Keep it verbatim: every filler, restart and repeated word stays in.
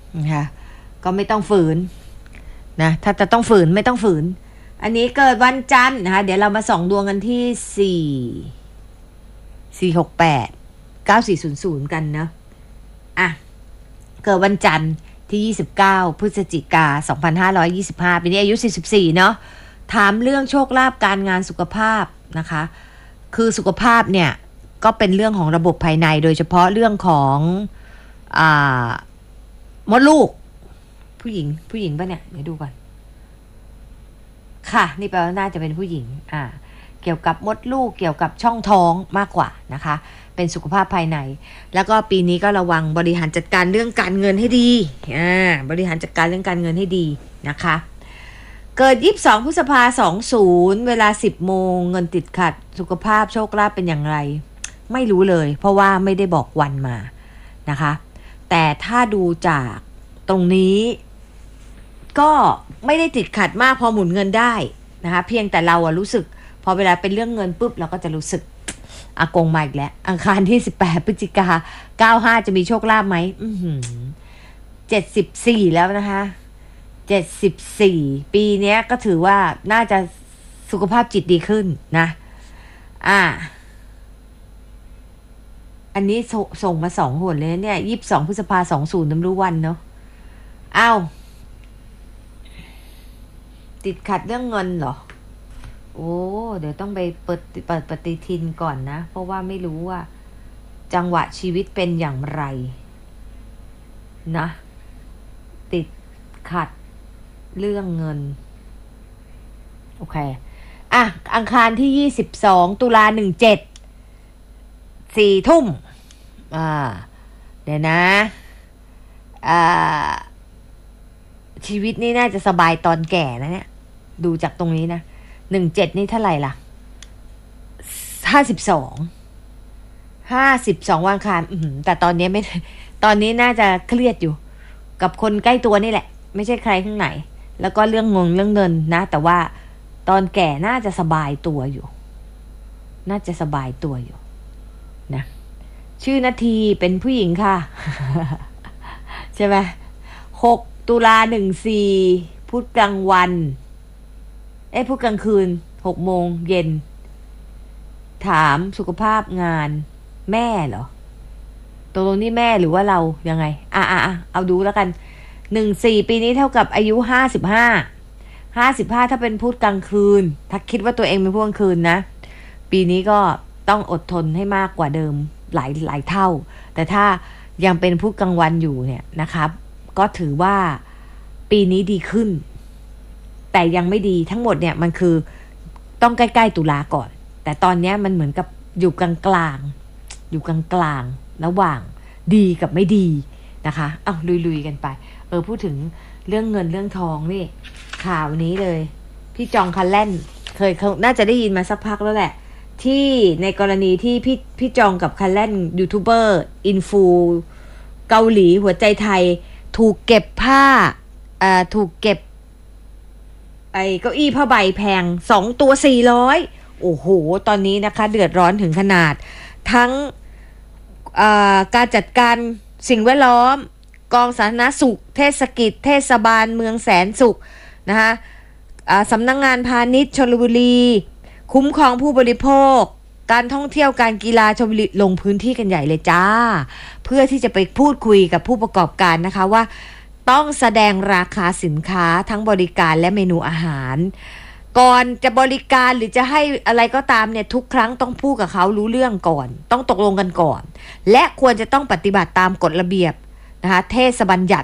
นะคะก็ไม่ต้องฝืนนะถ้าจะต้องฝืนไม่ต้องฝืนอันนี้เกิดวันจันทร์นะคะเดี๋ยวเรามาส่องดวงกันที่สี่ สี่หกแปด เก้าสี่ศูนย์ศูนย์กันเนาะอ่ะเกิดวันจันทร์ที่ยี่สิบเก้าพฤศจิกายนสองพันห้าร้อยยี่สิบห้าปีนี้อายุสี่สิบสี่เนาะถามเรื่องโชคลาภการงานสุขภาพนะคะคือสุขภาพเนี่ยก็เป็นเรื่องของระบบภายในโดยเฉพาะเรื่องของอ่ามดลูกผู้หญิงผู้หญิงป่ะเนี่ยเดี๋ยวดูก่อนค่ะนี่แปลว่าน่าจะเป็นผู้หญิงอ่าเกี่ยวกับมดลูกเกี่ยวกับช่องท้องมากกว่านะคะเป็นสุขภาพภายในแล้วก็ปีนี้ก็ระวังบริหารจัดการเรื่องการเงินให้ดีอ่าบริหารจัดการเรื่องการเงินให้ดีนะคะเกิดยี่สิบสองพฤษภาคมสองสิบเวลาสิบโมงเงินติดขัดสุขภาพโชคลาภเป็นอย่างไรไม่รู้เลยเพราะว่าไม่ได้บอกวันมานะคะแต่ถ้าดูจากตรงนี้ก็ไม่ได้ติดขัดมากพอหมุนเงินได้นะคะเพียงแต่เราอะรู้สึกพอเวลาเป็นเรื่องเงินปุ๊บเราก็จะรู้สึกอากงมาอีกแล้วอังคารที่สิบแปดพฤศจิกายนเก้าสิบห้าจะมีโชคลาภไหมอื้อหือเจ็ดสิบสี่แล้วนะคะเจ็ดสิบสี่ปีเนี้ยก็ถือว่าน่าจะสุขภาพจิตดีขึ้นนะอ่าอันนี้สส่งมาสองหนเลยเนี่ยยี่สิบสองพฤษภาคมสองศูนย์น้ำรู้วันเนาะอ้าวติดขัดเรื่องเงินเหรอโอ้เดี๋ยวต้องไปเปิดเปิดปฏิทินก่อนนะเพราะว่าไม่รู้ว่าจังหวะชีวิตเป็นอย่างไรนะติดขัดเรื่องเงินโอเคอ่ะอังคารที่ยี่สิบสองตุลาหนึ่งเจ็ดสี่ทุ่มอ่าเดี๋ยวนะอ่าชีวิตนี่น่าจะสบายตอนแก่นะเนี่ยดูจากตรงนี้นะหนึ่งเจ็ดนี่เท่าไหร่ล่ะห้าสิบสองห้าสิบสองวันอังคารแต่ตอนนี้ไม่ตอนนี้น่าจะเครียดอยู่กับคนใกล้ตัวนี่แหละไม่ใช่ใครข้างไหนแล้วก็เรื่องงงเรื่องเงินนะแต่ว่าตอนแก่น่าจะสบายตัวอยู่น่าจะสบายตัวอยู่นะชื่อนาทีเป็นผู้หญิงค่ะ ใช่ไหมหกตุลาหนึ่งสี่พุธกลางวันเอ้พุธกลางคืนหกโมงเย็นถามสุขภาพงานแม่เหรอตกลงนี่แม่หรือว่าเรายังไงอ่ะอ่ะอ่ะเอาดูแล้วกันหนึ่งสี่ปีนี้เท่ากับอายุห้าสิบห้าห้าสิบห้าถ้าเป็นพุธกลางคืนถ้าคิดว่าตัวเองเป็นพุธกลางคืนนะปีนี้ก็ต้องอดทนให้มากกว่าเดิมหลายหลายเท่าแต่ถ้ายังเป็นพุธกลางวันอยู่เนี่ยนะครับก็ถือว่าปีนี้ดีขึ้นแต่ยังไม่ดีทั้งหมดเนี่ยมันคือต้องใกล้ๆตุลาก่อนแต่ตอนนี้มันเหมือนกับอยู่กลางๆอยู่กลางๆระหว่างดีกับไม่ดีนะคะเอาลุยๆกันไปเออพูดถึงเรื่องเงินเรื่องทองนี่ข่าวนี้เลยพี่จองคันแล่นเคยน่าจะได้ยินมาสักพักแล้วแหละที่ในกรณีที่พี่พี่จองกับคันแล่นยูทูบเบอร์อินฟูเกาหลีหัวใจไทยถูกเก็บผ้าเอ่อถูกเก็บไอ้เก้าอี้ผ้าใบแพงสองตัวสี่ร้อยโอ้โหตอนนี้นะคะเดือดร้อนถึงขนาดทั้งการจัดการสิ่งแวดล้อมกองสาธารณสุขเทศกิจเทศบาลเมืองแสนสุขนะคะสำนัก ง, งานพาณิชย์ชลบุรีคุ้มครองผู้บริโภคการท่องเที่ยวการกีฬาชลบุรีลงพื้นที่กันใหญ่เลยจ้าเพื่อที่จะไปพูดคุยกับผู้ประกอบการนะคะว่าต้องแสดงราคาสินค้าทั้งบริการและเมนูอาหารก่อนจะบริการหรือจะให้อะไรก็ตามเนี่ยทุกครั้งต้องพูดกับเขารู้เรื่องก่อนต้องตกลงกันก่อนและควรจะต้องปฏิบัติตามกฎระเบียบนะคะเทศบัญญัติ